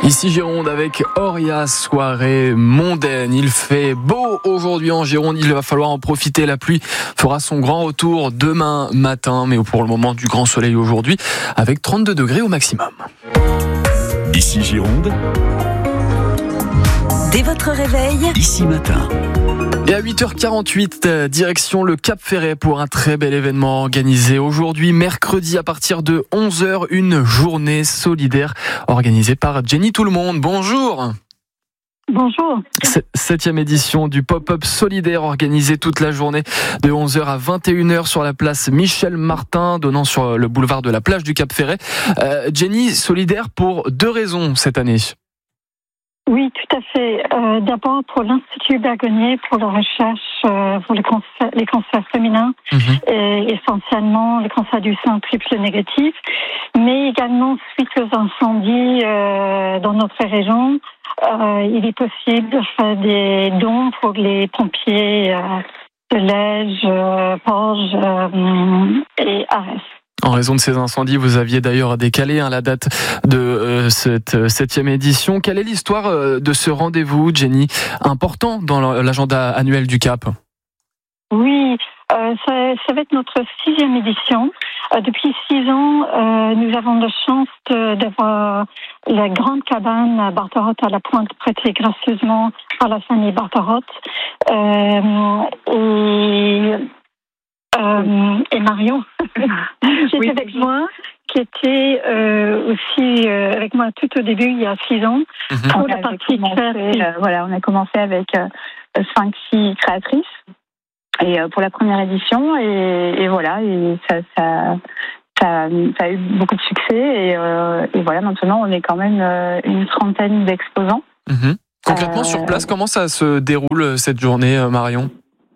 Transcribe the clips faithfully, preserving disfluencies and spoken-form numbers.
Ici Gironde avec Auria, soirée mondaine. Il fait beau aujourd'hui en Gironde, il va falloir en profiter. La pluie fera son grand retour demain matin, mais pour le moment du grand soleil aujourd'hui avec trente-deux degrés au maximum. Ici Gironde. Dès votre réveil, Ici matin. Et à huit heures quarante-huit, direction le Cap Ferret pour un très bel événement organisé aujourd'hui, mercredi à partir de onze heures, une journée solidaire organisée par Jenny Tout le Monde. Bonjour. Bonjour. Septième édition du pop-up solidaire organisé toute la journée de onze heures à vingt et une heures sur la place Michel Martin, donnant sur le boulevard de la plage du Cap Ferret. Euh, Jenny, solidaire pour deux raisons cette année. Oui, tout à fait. Euh, d'abord pour l'Institut Bergonié, pour la recherche euh, pour les cancers, les cancers féminins, mmh. et essentiellement les cancers du sein triple négatif, mais également suite aux incendies euh, dans notre région, euh, il est possible de faire des dons pour les pompiers euh, de Lège, euh, Porges euh, et Arès. En raison de ces incendies, vous aviez d'ailleurs décalé hein, la date de euh, cette septième édition. Quelle est l'histoire euh, de ce rendez-vous, Jenny, important dans l'agenda annuel du Cap ? Oui, euh, ça, ça va être notre sixième édition. Euh, depuis six ans, euh, nous avons la chance de, d'avoir la grande cabane à Bartarotte à la Pointe, prêtée gracieusement par la famille Bartarotte. Euh, et... Euh, et Marion, qui était oui. avec moi, qui était euh, aussi euh, avec moi tout au début, il y a six ans, mm-hmm. pour la partie créatrice. Euh, voilà, on a commencé avec euh, cinq filles créatrices et euh, pour la première édition, et, et voilà, et ça, ça, ça, ça a eu beaucoup de succès, et, euh, et voilà, maintenant on est quand même euh, une trentaine d'exposants. Mm-hmm. Concrètement, euh, sur place, comment ça se déroule cette journée, Marion ?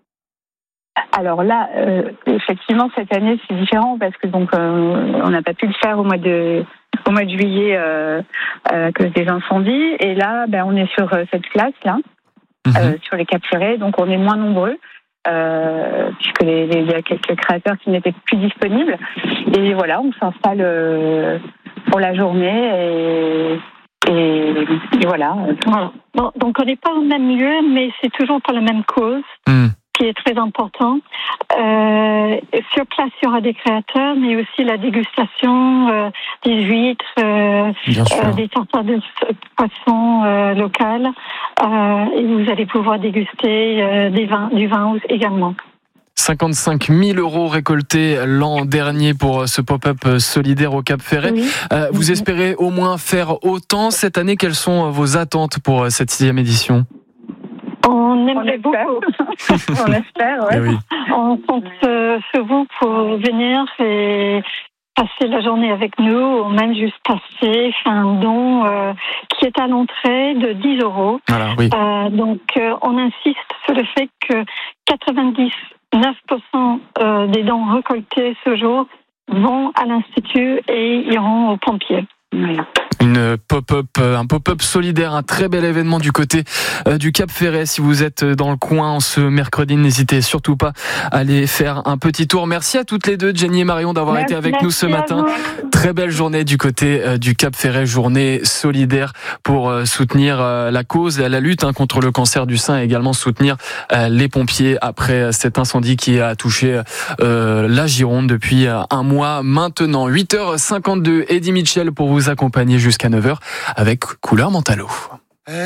Alors là, euh, effectivement, cette année c'est différent parce que donc euh, on n'a pas pu le faire au mois de au mois de juillet euh, à cause des incendies. Et là, ben on est sur cette place là, mmh. euh, sur les Cap Ferret, donc on est moins nombreux euh, puisque les, les, il y a quelques créateurs qui n'étaient plus disponibles. Et voilà, on s'installe euh, pour la journée et Et, et voilà. Bon, donc on n'est pas au même lieu, mais c'est toujours pour la même cause, mmh. qui est très important. Euh, sur place, il y aura des créateurs, mais aussi la dégustation euh, des huîtres, euh, euh, des tartares de poisson euh, local, euh, et vous allez pouvoir déguster euh, des vins, du vin également. cinquante-cinq mille euros récoltés l'an dernier pour ce pop-up solidaire au Cap Ferret. Oui. Euh, vous espérez au moins faire autant cette année. Quelles sont vos attentes pour cette sixième édition ? On aimerait On beaucoup. On espère, ouais. Oui. On compte euh, sur vous pour venir et passer la journée avec nous, ou même juste passer, faire un don euh, qui est à l'entrée de dix euros. Voilà, oui. Euh, donc, euh, on insiste sur le fait que quatre-vingt-dix-neuf pour cent euh, des dons récoltés ce jour vont à l'Institut et iront aux pompiers. Oui. Une pop-up, un pop-up solidaire, un très bel événement du côté euh, du Cap Ferret. Si vous êtes dans le coin ce mercredi, n'hésitez surtout pas à aller faire un petit tour. Merci à toutes les deux, Jenny et Marion, d'avoir merci, été avec nous ce matin. Très belle journée du côté euh, du Cap Ferret, journée solidaire pour euh, soutenir euh, la cause et la lutte hein, contre le cancer du sein, et également soutenir euh, les pompiers après cet incendie qui a touché euh, la Gironde depuis euh, un mois maintenant. huit heures cinquante-deux, Eddie Mitchell pour vous accompagner jusqu'à neuf heures avec Couleur Mentalo.